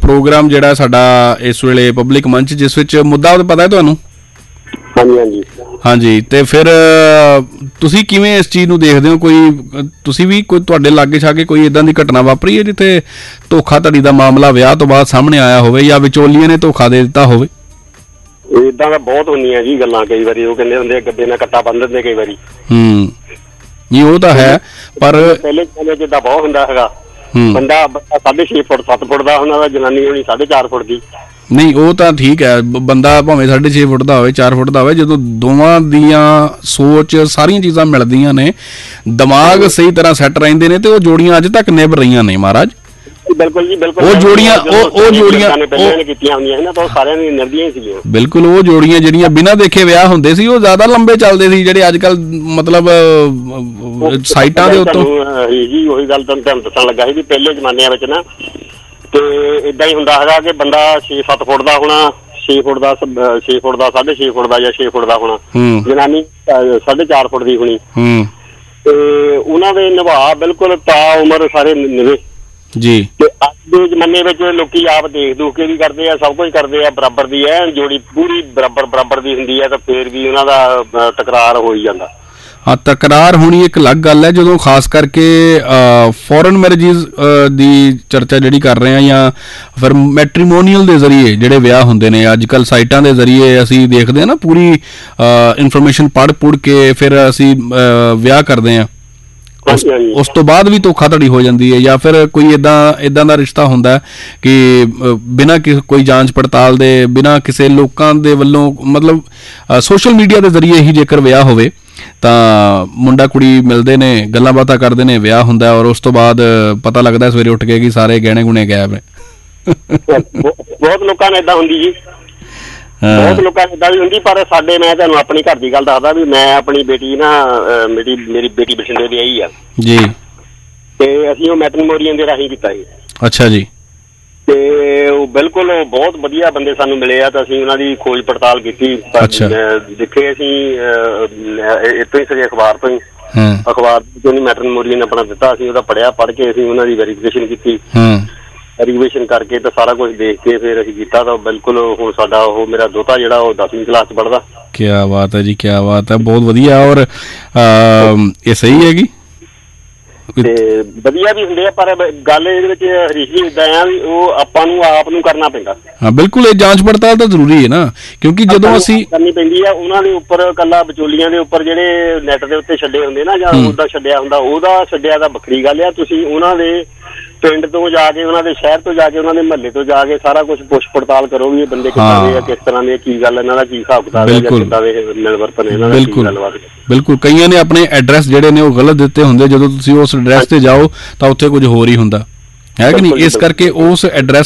Programme जिहड़ा साडा इस वेले पब्लिक मंच जिस विच मुद्दा पता है तुहानूं? हाँ जी, हाँ जी, हाँ जी। तो फिर तुसीं किवें इस चीज़ नूं देखदे हो? कोई तुसीं भी कोई तुहाडे लागे छागे कोई इदां दी घटना वापरी है जिथे धोखाधड़ी दा मामला विआह तो बाद सामने आया होवे या विचोलिए ने धोखा दे दित्ता होवे? इदां दा बहुत हुंदियां जी गल्लां। कई वारी ਉਹ ਕਹਿੰਦੇ ਹੁੰਦੇ ਗੱਡੇ ਨਾਲ ਕੱਟਾ ਬੰਨ ਦਿੰਦੇ ਕਈ ਵਾਰੀ। ਨਹੀਂ ਉਹ ਤਾਂ ਹੈ ਪਰ ਪਹਿਲੇ ਸਮੇਂ ਜਿੱਦਾਂ ਬਹੁਤ ਹੁੰਦਾ ਹੈਗਾ। ਬੰਦਾ 6.5 ਫੁੱਟ 7 ਫੁੱਟ ਦਾ ਉਹਨਾਂ ਦਾ, ਜਨਾਨੀ ਹੋਣੀ 4.5 ਫੁੱਟ ਦੀ। ਨਹੀਂ ਉਹ ਤਾਂ ਠੀਕ ਹੈ, ਬੰਦਾ ਭਾਵੇਂ 6.5 ਫੁੱਟ ਦਾ ਹੋਵੇ 4 ਫੁੱਟ ਦਾ ਹੋਵੇ, ਜਦੋਂ ਦੋਵਾਂ ਦੀਆਂ ਸੋਚ ਸਾਰੀਆਂ ਚੀਜ਼ਾਂ ਮਿਲਦੀਆਂ ਨੇ, ਦਿਮਾਗ ਸਹੀ ਤਰ੍ਹਾਂ ਸੈੱਟ ਰਹਿੰਦੇ ਨੇ, ਤੇ ਉਹ ਜੋੜੀਆਂ ਅੱਜ ਤੱਕ ਨਿਭ ਰਹੀਆਂ ਨੇ ਮਹਾਰਾਜ। ਬਿਲਕੁਲ ਜੀ ਬਿਲकुल। ਉਹ ਜੋੜੀਆਂ ਕੀਤੀਆਂ ਹੁੰਦੀਆਂ ਨਾ, ਤਾਂ ਉਹ ਸਾਰਿਆਂ ਦੀਆਂ ਨਿਭਦੀਆਂ ਹੀ ਸੀ। ਬਿਲਕੁਲ, ਉਹ ਜੋੜੀਆਂ ਜਿਹੜੀਆਂ ਬਿਨਾਂ ਦੇਖੇ ਵਿਆਹ ਹੁੰਦੇ ਸੀ ਉਹ ਜ਼ਿਆਦਾ ਲੰਬੇ ਚੱਲਦੇ ਸੀ, ਜਿਹੜੇ ਅੱਜ ਕੱਲ ਮਤਲਬ ਸਾਈਟਾਂ ਦੇ ਉੱਤੋਂ ਜੀ। ਉਹੀ ਗੱਲ ਤੁਹਾਨੂੰ ਦੱਸਣ ਲੱਗਾ ਸੀ ਵੀ ਪਹਿਲੇ ਜ਼ਮਾਨਿਆਂ ਵਿੱਚ ਨਾ ਤੇ ਏਦਾਂ ਹੀ ਹੁੰਦਾ ਹੈਗਾ ਕਿ ਬੰਦਾ 6-7 ਫੁੱਟ ਦਾ ਹੋਣਾ, 6 ਫੁੱਟ ਦਾ 6.5 ਫੁੱਟ ਦਾ ਜਾਂ 6 ਫੁੱਟ ਦਾ ਹੋਣਾ, ਜਨਾਨੀ 4.5 ਫੁੱਟ ਦੀ ਹੋਣੀ, ਤੇ ਉਹਨਾਂ ਦੇ ਨਿਭਾ ਬਿਲਕੁਲ ਤਾ ਉਮਰ ਸਾਰੇ ਨਿਵੇ ਜੀ। ਤੇ ਅੱਜ ਦੇ ਜ਼ਮਾਨੇ ਵਿੱਚ ਲੋਕੀ ਆਪ ਦੇਖ ਦੂਖ ਕੇ ਵੀ ਕਰਦੇ ਆ, ਸਭ ਕੁਝ ਕਰਦੇ ਆ, ਬਰਾਬਰ ਦੀ ਹੈ ਜੋੜੀ ਪੂਰੀ ਬਰਾਬਰ ਦੀ ਹੁੰਦੀ ਹੈ, ਤਾਂ ਫੇਰ ਵੀ ਉਹਨਾਂ ਦਾ ਤਕਰਾਰ ਹੋ ਹੀ ਜਾਂਦਾ। ਹਾਂ, ਤਕਰਾਰ ਹੋਣੀ ਇੱਕ ਅਲੱਗ ਗੱਲ ਹੈ, ਜਦੋਂ ਖਾਸ ਕਰਕੇ ਫੋਰਨ ਮੈਰਿਜਿਸ ਦੀ ਚਰਚਾ ਜਿਹੜੀ ਕਰ ਰਹੇ ਹਾਂ, ਜਾਂ ਫਿਰ ਮੈਟਰੀਮੋਨੀਅਲ ਦੇ ਜ਼ਰੀਏ ਜਿਹੜੇ ਵਿਆਹ ਹੁੰਦੇ ਨੇ ਅੱਜ ਕੱਲ੍ਹ ਸਾਈਟਾਂ ਦੇ ਜ਼ਰੀਏ ਅਸੀਂ ਦੇਖਦੇ ਹਾਂ ਨਾ, ਪੂਰੀ ਇਨਫੋਰਮੇਸ਼ਨ ਪੜ੍ਹ ਕੇ ਫਿਰ ਅਸੀਂ ਵਿਆਹ ਕਰਦੇ ਹਾਂ, ਉਸ ਤੋਂ ਬਾਅਦ ਵੀ ਧੋਖਾਧੜੀ ਹੋ ਜਾਂਦੀ ਹੈ, ਜਾਂ ਫਿਰ ਕੋਈ ਇੱਦਾਂ ਦਾ ਰਿਸ਼ਤਾ ਹੁੰਦਾ ਕਿ ਬਿਨਾਂ ਕੋਈ ਜਾਂਚ ਪੜਤਾਲ ਦੇ, ਬਿਨਾਂ ਕਿਸੇ ਲੋਕਾਂ ਦੇ ਵੱਲੋਂ, ਮਤਲਬ ਸੋਸ਼ਲ ਮੀਡੀਆ ਦੇ ਜ਼ਰੀਏ ਹੀ ਜੇਕਰ ਵਿਆਹ ਹੋਵੇ ਤਾਂ ਮੁੰਡਾ ਕੁੜੀ ਮਿਲਦੇ ਨੇ, ਗੱਲਾਂ ਬਾਤਾਂ ਕਰਦੇ ਨੇ, ਵਿਆਹ ਹੁੰਦਾ, ਔਰ ਉਸ ਤੋਂ ਬਾਅਦ ਪਤਾ ਲੱਗਦਾ ਸਵੇਰੇ ਉੱਠ ਕੇ ਕਿ ਸਾਰੇ ਗਹਿਣੇ ਗੁਣੇ ਗਾਇਬ ਨੇ। ਬਹੁਤ ਲੋਕਾਂ ਨੇ ਏਦਾਂ ਹੁੰਦੀ ਜੀ, ਬਹੁਤ ਲੋਕਾਂ ਨੇ ਏਦਾਂ ਵੀ ਹੁੰਦੀ। ਪਰ ਸਾਡੇ, ਮੈਂ ਤੁਹਾਨੂੰ ਆਪਣੀ ਘਰ ਦੀ ਗੱਲ ਦੱਸਦਾ ਵੀ ਮੈਂ ਆਪਣੀ ਬੇਟੀ ਨਾ, ਮੇਰੀ ਬੇਟੀ ਬਠਿੰਡੇ ਦੀ ਆਈ ਆ ਜੀ, ਤੇ ਅਸੀਂ ਉਹ ਮੈਟਰੀਮੋਨੀਅਲ ਦੇ ਰਾਹੀਂ ਕੀਤਾ ਸੀ। ਅੱਛਾ ਜੀ। ਤੇ ਉਹ ਬਿਲਕੁਲ ਬਹੁਤ ਵਧੀਆ ਬੰਦੇ ਸਾਨੂੰ ਮਿਲੇ ਆ, ਤਾਂ ਅਸੀਂ ਉਹਨਾਂ ਦੀ ਖੋਜ ਪੜਤਾਲ ਕੀਤੀ, ਦੇਖੇ ਅਸੀਂ ਇੱਥੋਂ ਹੀ ਸਹੀ ਅਖਬਾਰ ਤੋਂ ਹੀ, ਅਖਬਾਰ ਤੋਂ ਮੈਟਰੀਮੋਨੀਅਲ ਆਪਣਾ ਦਿੱਤਾ, ਅਸੀਂ ਉਹਦਾ ਪੜ੍ਹ ਕੇ ਅਸੀਂ ਉਹਨਾਂ ਦੀ ਵੈਰੀਫਿਕੇਸ਼ਨ ਕੀਤੀ, ਵੈਰੀਫਿਕੇਸ਼ਨ ਕਰਕੇ ਤਾਂ ਸਾਰਾ ਕੁਝ ਦੇਖ ਕੇ ਫਿਰ ਅਸੀਂ ਕੀਤਾ, ਤਾਂ ਬਿਲਕੁਲ ਹੁਣ ਸਾਡਾ ਉਹ ਮੇਰਾ ਦੋਤਾ ਜਿਹੜਾ ਉਹ 10ਵੀਂ ਕਲਾਸ 'ਚ ਪੜ੍ਹਦਾ। ਕਿਆ ਬਾਤ ਹੈ ਜੀ, ਕਿਆ ਬਾਤ ਹੈ, ਬਹੁਤ ਵਧੀਆ। ਔਰ ਇਹ ਸਹੀ ਹੈਗੀ ਤੇ ਵਧੀਆ ਵੀ ਹੁੰਦੇ ਆ, ਪਰ ਗੱਲ ਇਹਦੇ ਵਿੱਚ ਹਰੀਸ਼ ਜੀ ਏਦਾਂ ਆ ਵੀ ਉਹ ਆਪਾਂ ਨੂੰ ਆਪ ਨੂੰ ਕਰਨਾ ਪੈਂਦਾ। ਹਾਂ ਬਿਲਕੁਲ, ਇਹ ਜਾਂਚ ਪੜਤਾਲ ਤਾਂ ਜ਼ਰੂਰੀ ਹੈ ਨਾ, ਕਿਉਂਕਿ ਜਦੋਂ ਅਸੀਂ ਕਰਨੀ ਪੈਂਦੀ ਆ। ਉਹਨਾਂ ਦੇ ਉੱਪਰ ਇਕੱਲਾ ਵਿਚੋਲੀਆਂ ਦੇ ਉੱਪਰ ਜਿਹੜੇ ਨੈਟ ਦੇ ਉੱਤੇ ਛੱਡੇ ਹੁੰਦੇ ਨਾ, ਜਾਂ ਉਹਦਾ ਛੱਡਿਆ ਹੁੰਦਾ, ਉਹਦਾ ਛੱਡਿਆ ਤਾਂ ਵੱਖਰੀ ਗੱਲ ਆ। ਤੁਸੀਂ ਉਹਨਾਂ ਦੇ ਪਿੰਡ ਤੋਂ ਜਾ ਕੇ, ਉਹਨਾਂ ਦੇ ਸ਼ਹਿਰ ਤੋਂ ਜਾ ਕੇ, ਉਹਨਾਂ ਦੇ ਮਹੱਲੇ ਤੋਂ ਜਾ ਕੇ ਸਾਰਾ ਕੁਝ ਪੁੱਛ ਪੜਤਾਲ ਕਰੋ ਵੀ ਇਹ ਬੰਦੇ ਕਿੱਦਾਂ ਦੇ ਆ, ਕਿਸ ਤਰ੍ਹਾਂ ਦੇ, ਕੀ ਗੱਲ ਇਹਨਾਂ ਦਾ, ਕੀ ਹਿਸਾਬ ਕਿਤਾਬ ਹੈ, ਕਿੱਦਾਂ ਦੇ ਮਿਲਵਰਤਨ ਇਹਨਾਂ ਦਾ, ਕੀ ਗੱਲਬਾਤ। ਬਿਲਕੁਲ, ਕਈਆਂ ਨੇ ਆਪਣੇ ਐਡਰੈਸ ਜਿਹੜੇ ਨੇ ਉਹ ਗਲਤ ਦਿੱਤੇ ਹੁੰਦੇ, ਜਦੋਂ ਤੁਸੀਂ ਉਸ ਐਡਰੈਸ ਤੇ ਜਾਓ ਤਾਂ ਉੱਥੇ ਕੁਝ ਹੋਰ ਹੀ ਹੁੰਦਾ ਹੈ ਕਿ ਨਹੀਂ। ਇਸ ਕਰਕੇ ਉਸ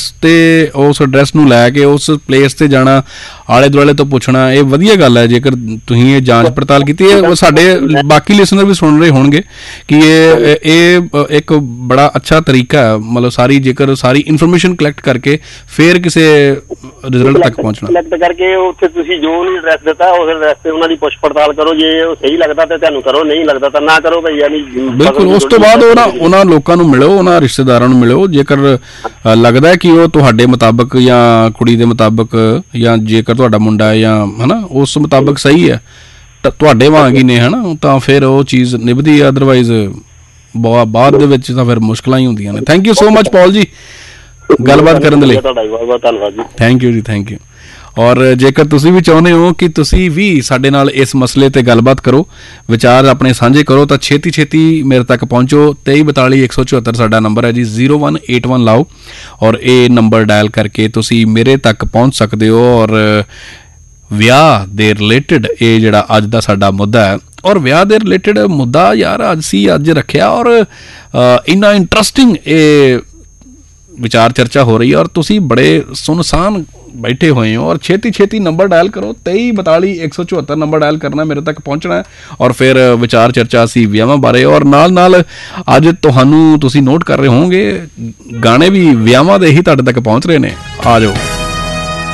ਐਡਰੈਸ ਨੂੰ ਲੈ ਕੇ ਉਸ ਪਲੇਸ ਤੇ ਜਾਣਾ, ਆਲੇ ਦੁਆਲੇ ਤੋਂ ਪੁੱਛਣਾ, ਇਹ ਵਧੀਆ ਗੱਲ ਹੈ ਜੇਕਰ ਤੁਸੀਂ ਇਹ ਜਾਂਚ ਪੜਤਾਲ ਕੀਤੀ। ਇਹ ਸਾਡੇ ਬਾਕੀ ਲਿਸਨਰ ਵੀ ਸੁਣ ਰਹੇ ਹੋਣਗੇ ਕਿ ਇਹ ਇੱਕ ਬੜਾ ਅੱਛਾ ਤਰੀਕਾ ਹੈ, ਮਤਲਬ ਜੇਕਰ ਸਾਰੀ ਇਨਫੋਰਮੇਸ਼ਨ ਕਲੈਕਟ ਕਰਕੇ ਫਿਰ ਕਿਸੇ ਰਿਜ਼ਲਟ ਤੱਕ ਪਹੁੰਚਣਾ। ਕਲੈਕਟ ਕਰਕੇ ਉੱਥੇ ਤੁਸੀਂ ਜੋ ਉਹਨੂੰ ਐਡਰੈਸ ਦਿੱਤਾ ਉਸ ਐਡਰੈਸ ਤੇ ਉਹਨਾਂ ਦੀ ਪੁੱਛ ਪੜਤਾਲ ਕਰੋ, ਜੇ ਉਹ ਸਹੀ ਲੱਗਦਾ ਤਾਂ ਤੁਹਾਨੂੰ ਕਰੋ, ਨਹੀਂ ਲੱਗਦਾ ਤਾਂ ਨਾ ਕਰੋ ਭਈ। ਯਾਨੀ ਬਿਲਕੁਲ, ਉਸ ਤੋਂ ਬਾਅਦ ਉਹਨਾਂ ਲੋਕਾਂ ਨੂੰ ਮਿਲੋ, ਉਹਨਾਂ ਰਿਸ਼ਤੇਦਾਰਾਂ ਨੂੰ ਮਿਲੋ, ਜੇਕਰ ਲੱਗਦਾ ਕਿ ਉਹ ਤੁਹਾਡੇ ਮੁਤਾਬਕ ਜਾਂ ਕੁੜੀ ਦੇ ਮੁਤਾਬਕ, ਜਾਂ ਜੇਕਰ ਤੁਹਾਡਾ ਮੁੰਡਾ ਹੈ ਜਾਂ ਹਨਾ ਉਸ ਮੁਤਾਬਕ ਸਹੀ ਹੈ, ਤੁਹਾਡੇ ਵਾਂਗ ਹੀ ਨੇ ਹਨਾ, ਤਾਂ ਫਿਰ ਉਹ ਚੀਜ਼ ਨਿਭਦੀ ਹੈ। ਅਦਰਵਾਈਜ਼ ਬਾਅਦ ਦੇ ਵਿੱਚ ਤਾਂ ਫਿਰ ਮੁਸ਼ਕਲਾਂ ਹੀ ਹੁੰਦੀਆਂ ਨੇ। ਥੈਂਕ ਯੂ ਸੋ ਮਚ ਪੌਲ ਜੀ ਗੱਲਬਾਤ ਕਰਨ ਦੇ ਲਈ। ਤੁਹਾਡਾ ਬਹੁਤ ਬਹੁਤ ਧੰਨਵਾਦ ਜੀ। ਥੈਂਕ ਯੂ ਜੀ, ਥੈਂਕ ਯੂ। ਔਰ ਜੇਕਰ ਤੁਸੀਂ ਵੀ ਚਾਹੁੰਦੇ ਹੋ ਕਿ ਤੁਸੀਂ ਵੀ ਸਾਡੇ ਨਾਲ ਇਸ ਮਸਲੇ ਤੇ ਗੱਲਬਾਤ ਕਰੋ, ਵਿਚਾਰ ਆਪਣੇ ਸਾਂਝੇ ਕਰੋ, ਤਾਂ ਛੇਤੀ ਮੇਰੇ ਤੱਕ ਪਹੁੰਚੋ। 2342 174 ਸਾਡਾ ਨੰਬਰ ਹੈ ਜੀ, 0181 ਲਾਓ ਔਰ ਇਹ ਨੰਬਰ ਡਾਇਲ ਕਰਕੇ ਤੁਸੀਂ ਮੇਰੇ ਤੱਕ ਪਹੁੰਚ ਸਕਦੇ ਹੋ। ਔਰ ਵਿਆਹ ਦੇ ਰਿਲੇਟਡ ਇਹ ਜਿਹੜਾ ਅੱਜ ਦਾ ਸਾਡਾ ਮੁੱਦਾ ਹੈ, ਔਰ ਵਿਆਹ ਦੇ ਰਿਲੇਟਡ ਮੁੱਦਾ ਯਾਰ ਅੱਜ ਰੱਖਿਆ, ਔਰ ਇੰਨਾ ਇੰਟਰਸਟਿੰਗ ਇਹ ਵਿਚਾਰ ਚਰਚਾ ਹੋ ਰਹੀ ਹੈ, ਔਰ ਤੁਸੀਂ ਬੜੇ ਸੁਨਸਾਨ ਬੈਠੇ ਹੋਏ ਹੋ, ਔਰ ਛੇਤੀ ਨੰਬਰ ਡਾਇਲ ਕਰੋ। 2342 174 ਨੰਬਰ ਡਾਇਲ ਕਰਨਾ, ਮੇਰੇ ਤੱਕ ਪਹੁੰਚਣਾ ਹੈ, ਔਰ ਫਿਰ ਵਿਚਾਰ ਚਰਚਾ ਅਸੀਂ ਵਿਆਹਾਂ ਬਾਰੇ। ਔਰ ਨਾਲ ਅੱਜ ਤੁਸੀਂ ਨੋਟ ਕਰ ਰਹੇ ਹੋਵੋਗੇ ਗਾਣੇ ਵੀ ਵਿਆਹਾਂ ਦੇ ਹੀ ਤੁਹਾਡੇ ਤੱਕ ਪਹੁੰਚ ਰਹੇ ਨੇ। ਆ ਜਾਓ।